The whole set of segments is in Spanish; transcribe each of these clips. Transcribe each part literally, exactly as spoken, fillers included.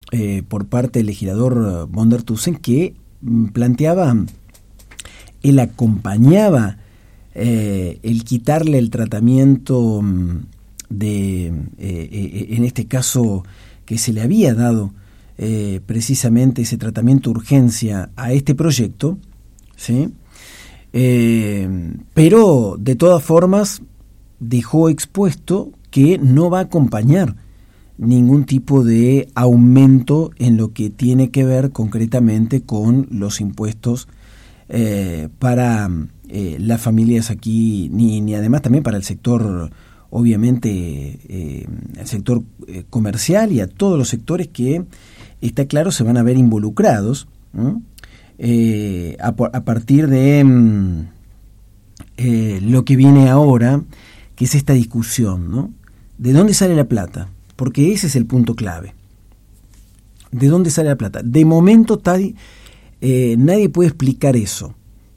eh, por parte del legislador von der Thusen, que mm, planteaba, él acompañaba eh, el quitarle el tratamiento mm, de, eh, eh, en este caso, que se le había dado eh, precisamente ese tratamiento de urgencia a este proyecto, ¿sí? Eh, pero de todas formas dejó expuesto que no va a acompañar ningún tipo de aumento en lo que tiene que ver concretamente con los impuestos eh, para eh, las familias aquí, ni, ni además también para el sector, obviamente, eh, el sector eh, comercial y a todos los sectores que, está claro, se van a ver involucrados, ¿no? Eh, a, a partir de mm, eh, lo que viene ahora, que es esta discusión, ¿no? ¿De dónde sale la plata? Porque ese es el punto clave. ¿De dónde sale la plata? De momento tadi, eh, nadie puede explicar eso.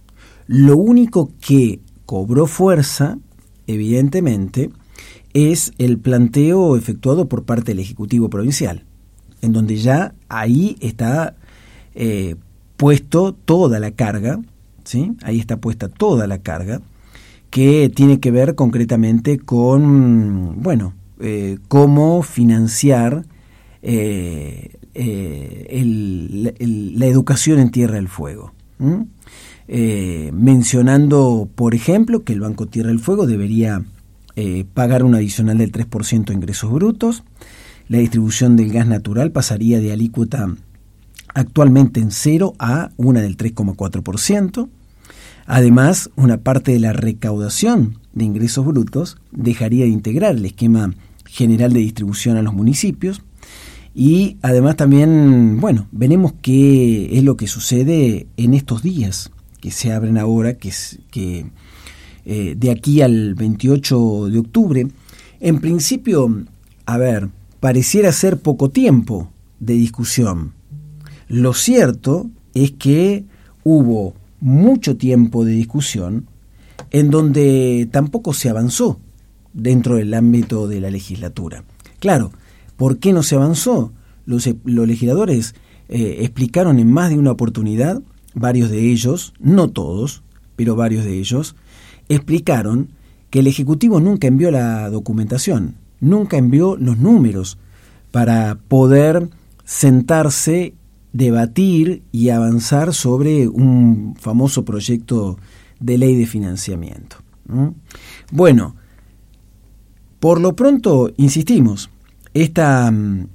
Lo único que cobró fuerza, evidentemente, es el planteo efectuado por parte del Ejecutivo Provincial, en donde ya ahí está eh, puesto toda la carga, ¿sí? Ahí está puesta toda la carga, que tiene que ver concretamente con, bueno, eh, cómo financiar eh, eh, el, el, la educación en Tierra del Fuego. ¿Mm? Eh, mencionando, por ejemplo, que el Banco Tierra del Fuego debería eh, pagar un adicional del tres por ciento de ingresos brutos, la distribución del gas natural pasaría de alícuota actualmente en cero a una del tres coma cuatro por ciento. Además, una parte de la recaudación de ingresos brutos dejaría de integrar el esquema general de distribución a los municipios. Y además también, bueno, veremos qué es lo que sucede en estos días que se abren ahora, que, es, que eh, de aquí al veintiocho de octubre. En principio, a ver, pareciera ser poco tiempo de discusión. Lo cierto es que hubo mucho tiempo de discusión en donde tampoco se avanzó dentro del ámbito de la legislatura. Claro, ¿por qué no se avanzó? Los, los legisladores eh, explicaron en más de una oportunidad, varios de ellos, no todos, pero varios de ellos, explicaron que el Ejecutivo nunca envió la documentación, nunca envió los números para poder sentarse, debatir y avanzar sobre un famoso proyecto de ley de financiamiento. ¿Mm? Bueno, por lo pronto, insistimos, esta,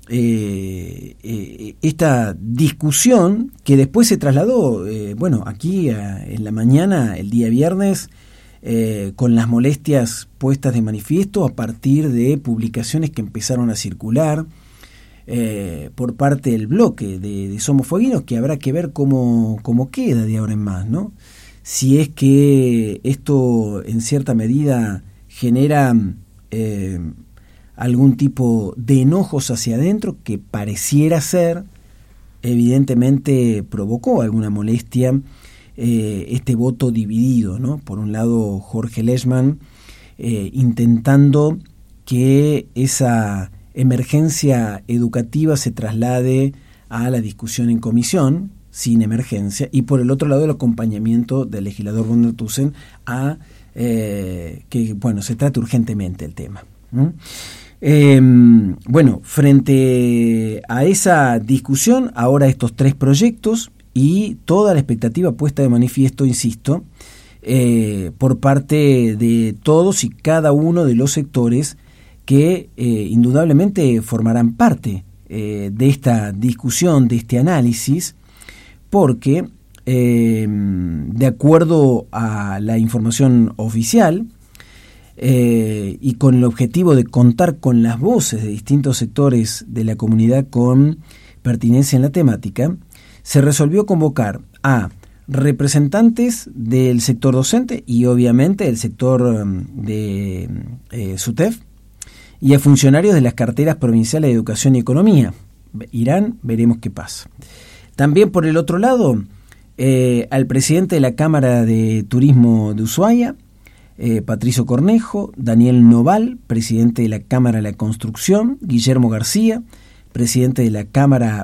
eh, eh, esta discusión que después se trasladó, eh, bueno, aquí eh, en la mañana, el día viernes, eh, con las molestias puestas de manifiesto a partir de publicaciones que empezaron a circular Eh, por parte del bloque de, de Somos Fueguinos, que habrá que ver cómo, cómo queda de ahora en más, ¿no? Si es que esto en cierta medida genera eh, algún tipo de enojos hacia adentro, que pareciera ser, evidentemente provocó alguna molestia eh, este voto dividido, ¿no? Por un lado, Jorge Lechmann eh, intentando que esa emergencia educativa se traslade a la discusión en comisión, sin emergencia, y por el otro lado el acompañamiento del legislador von der Thusen a eh, que, bueno, se trate urgentemente el tema. ¿Mm? Eh, bueno, frente a esa discusión, ahora estos tres proyectos y toda la expectativa puesta de manifiesto, insisto, eh, por parte de todos y cada uno de los sectores que eh, indudablemente formarán parte eh, de esta discusión, de este análisis, porque eh, de acuerdo a la información oficial eh, y con el objetivo de contar con las voces de distintos sectores de la comunidad con pertinencia en la temática, se resolvió convocar a representantes del sector docente y obviamente del sector de eh, SUTEF, y a funcionarios de las carteras provinciales de Educación y Economía. Irán, veremos qué pasa. También por el otro lado, eh, al presidente de la Cámara de Turismo de Ushuaia, eh, Patricio Cornejo, Daniel Noval, presidente de la Cámara de la Construcción, Guillermo García, presidente de la Cámara